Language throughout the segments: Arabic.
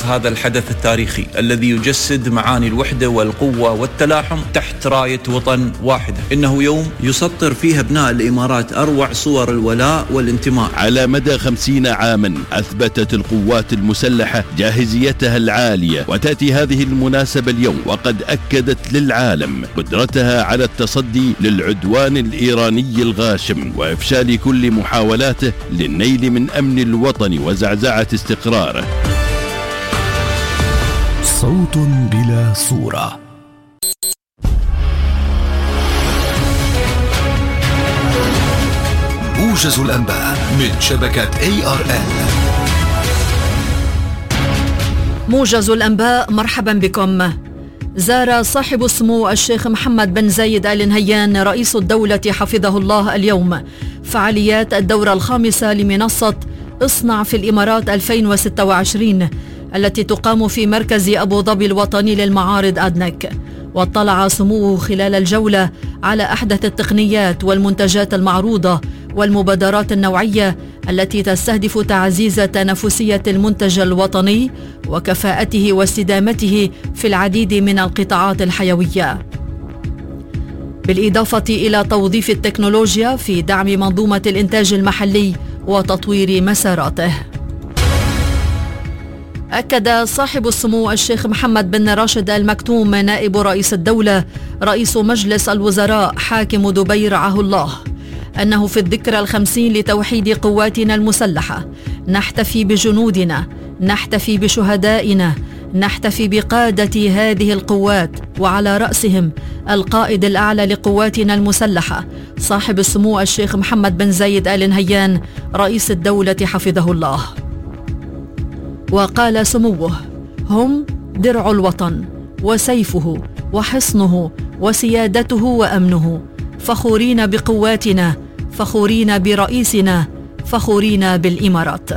هذا الحدث التاريخي الذي يجسد معاني الوحدة والقوة والتلاحم تحت راية وطن واحدة. إنه يوم يسطر فيه أبناء الإمارات أروع صور الولاء والانتماء. على مدى 50 عاما أثبتت القوات المسلحة جاهزيتها العالية، وتأتي هذه المناسبة اليوم وقد أكدت للعالم قدرتها على التصدي للعدوان الإيراني الغاشم وإفشال كل محاولاته للنيل من أمن الوطن وزعزعة استقراره. صوت بلا صورة. موجز الأنباء من شبكة ARN. موجز الأنباء، مرحبا بكم. زار صاحب السمو الشيخ محمد بن زايد آل نهيان رئيس الدولة حفظه الله اليوم فعاليات الدورة الخامسة لمنصة اصنع في الإمارات 2026 التي تقام في مركز أبو ظبي الوطني للمعارض أدنك. واطلع سموه خلال الجولة على أحدث التقنيات والمنتجات المعروضة والمبادرات النوعية التي تستهدف تعزيز تنافسية المنتج الوطني وكفاءته واستدامته في العديد من القطاعات الحيوية، بالإضافة إلى توظيف التكنولوجيا في دعم منظومة الإنتاج المحلي وتطوير مساراته. أكد صاحب السمو الشيخ محمد بن راشد آل مكتوم نائب رئيس الدولة رئيس مجلس الوزراء حاكم دبي رعاه الله أنه في الذكرى 50 لتوحيد قواتنا المسلحة نحتفي بجنودنا، نحتفي بشهدائنا، نحتفي بقادة هذه القوات وعلى رأسهم القائد الأعلى لقواتنا المسلحة صاحب السمو الشيخ محمد بن زايد آل نهيان رئيس الدولة حفظه الله. وقال سموه: هم درع الوطن وسيفه وحصنه وسيادته وأمنه، فخورين بقواتنا، فخورين برئيسنا، فخورين بالإمارات.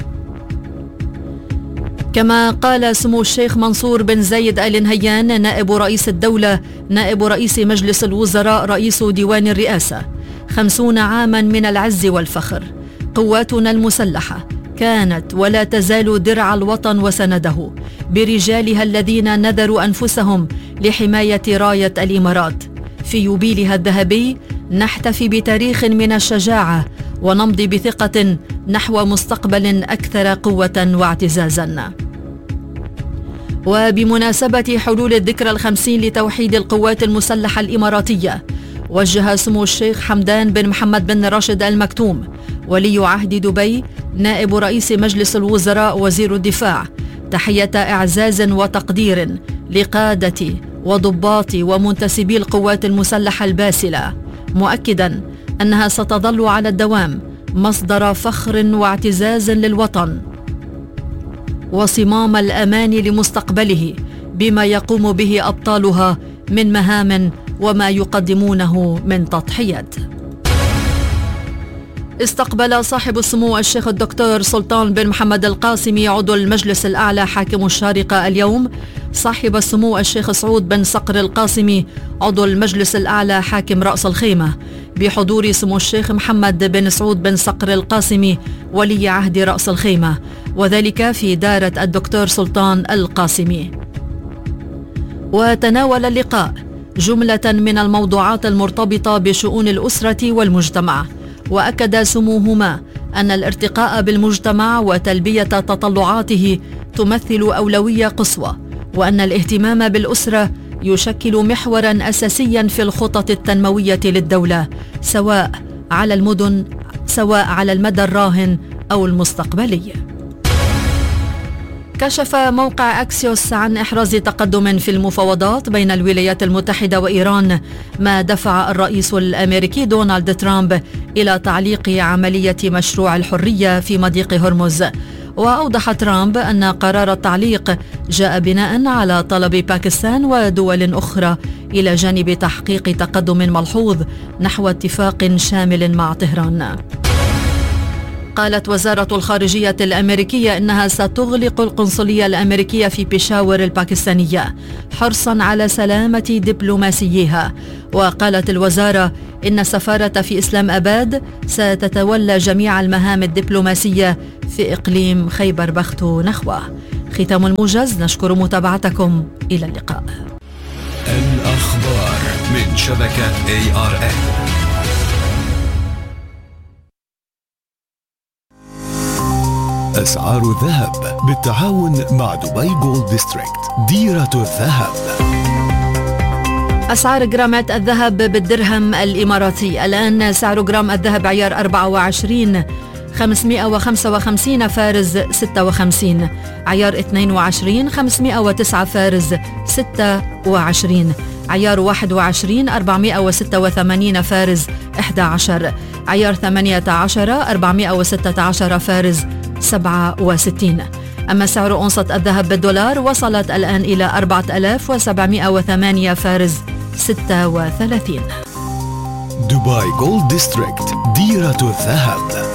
كما قال سمو الشيخ منصور بن زايد آل نهيان نائب رئيس الدولة نائب رئيس مجلس الوزراء رئيس ديوان الرئاسة: 50 عاما من العز والفخر، قواتنا المسلحة كانت ولا تزال درع الوطن وسنده برجالها الذين نذروا أنفسهم لحماية راية الإمارات. في يوبيلها الذهبي نحتفي بتاريخ من الشجاعة ونمضي بثقة نحو مستقبل أكثر قوة واعتزازا. وبمناسبة حلول الذكرى 50 لتوحيد القوات المسلحة الإماراتية، وجه سمو الشيخ حمدان بن محمد بن راشد آل مكتوم ولي عهد دبي نائب رئيس مجلس الوزراء وزير الدفاع تحية إعزاز وتقدير لقادة وضباط ومنتسبي القوات المسلحة الباسلة، مؤكدا أنها ستظل على الدوام مصدر فخر واعتزاز للوطن وصمام الأمان لمستقبله بما يقوم به أبطالها من مهام وما يقدمونه من تضحيات. استقبل صاحب السمو الشيخ الدكتور سلطان بن محمد القاسمي عضو المجلس الأعلى حاكم الشارقة اليوم صاحب السمو الشيخ سعود بن صقر القاسمي عضو المجلس الأعلى حاكم رأس الخيمة، بحضور سمو الشيخ محمد بن سعود بن صقر القاسمي ولي عهد رأس الخيمة، وذلك في دارة الدكتور سلطان القاسمي. وتناول اللقاء جملة من الموضوعات المرتبطة بشؤون الأسرة والمجتمع، وأكد سموهما أن الارتقاء بالمجتمع وتلبية تطلعاته تمثل أولوية قصوى، وأن الاهتمام بالأسرة يشكل محورا أساسيا في الخطط التنموية للدولة سواء على المدن سواء على المدى الراهن أو المستقبلي. كشف موقع أكسيوس عن إحراز تقدم في المفاوضات بين الولايات المتحدة وإيران، ما دفع الرئيس الأمريكي دونالد ترامب إلى تعليق عملية مشروع الحرية في مضيق هرمز. وأوضح ترامب أن قرار التعليق جاء بناء على طلب باكستان ودول أخرى إلى جانب تحقيق تقدم ملحوظ نحو اتفاق شامل مع طهران. قالت وزارة الخارجية الأمريكية إنها ستغلق القنصلية الأمريكية في بيشاور الباكستانية حرصا على سلامة دبلوماسيها. وقالت الوزارة إن السفارة في إسلام أباد ستتولى جميع المهام الدبلوماسية في إقليم خيبر بختونخوة. ختام الموجز، نشكر متابعتكم، إلى اللقاء. الأخبار من شبكة ARN. أسعار الذهب بالتعاون مع دبي جولد ديستريكت، ديرة الذهب. أسعار جرامات الذهب بالدرهم الإماراتي. الآن سعر جرام الذهب عيار 24 555 فارز 56، عيار 22 509 فارز 26، عيار 21 486 فارز 11، عيار 18 416 فارز 67. أما سعر أونصة الذهب بالدولار وصلت الآن إلى 4708 فارز 36. دبي جولد ديستريكت، ديرة الذهب.